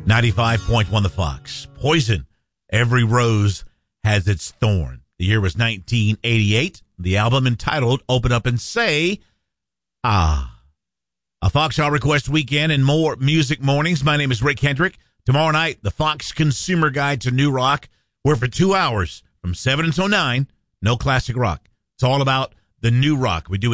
95.1 The Fox. Poison. Every Rose Has Its Thorn. The year was 1988. The album entitled Open Up and Say, Ah. A Fox All Request Weekend and more music mornings. My name is Rick Hendrick. Tomorrow night, the Fox Consumer Guide to New Rock. We're for 2 hours from 7 until 9. No classic rock. It's all about the new rock. We do